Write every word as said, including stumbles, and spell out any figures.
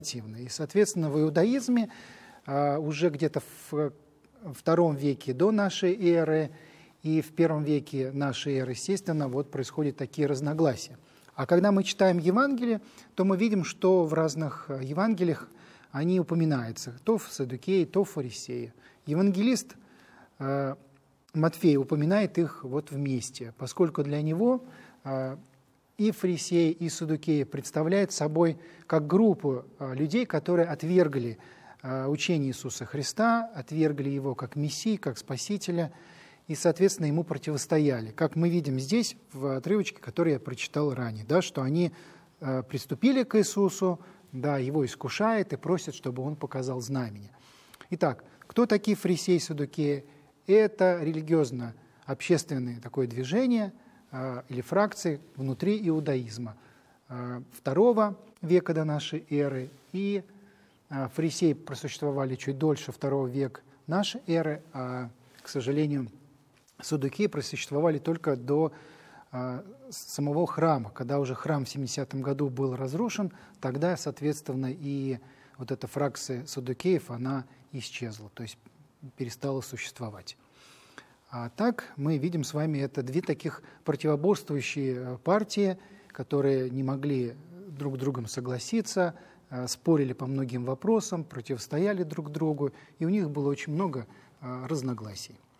И, соответственно, в иудаизме а, уже где-то в втором веке до нашей эры и в первом веке нашей эры, естественно, вот происходят такие разногласия. А когда мы читаем Евангелие, то мы видим, что в разных Евангелиях они упоминаются, то в Саддукее, то в Фарисее. Евангелист э, Матфей упоминает их вот вместе, поскольку для него э, и Фарисеи, и Саддукеи представляют собой как группу э, людей, которые отвергли э, учение Иисуса Христа, отвергли Его как Мессии, как Спасителя, и, соответственно, Ему противостояли. Как мы видим здесь, в отрывочке, который я прочитал ранее, да, что они э, приступили к Иисусу, да, Его искушают и просят, чтобы Он показал знамение. Итак, кто такие фарисеи и саддукеи? Это религиозно-общественное такое движение э, или фракции внутри иудаизма э, второго века до нашей эры, и э, фарисеи просуществовали чуть дольше второго века нашей эры, а, к сожалению, саддукеи просуществовали только до э, самого храма. Когда уже храм в семидесятом году был разрушен, тогда, соответственно, и вот эта фракция саддукеев, она исчезла, то есть перестала существовать. А так мы видим с вами, это две таких противоборствующие партии, которые не могли друг с другом согласиться, спорили по многим вопросам, противостояли друг другу, и у них было очень много разногласий.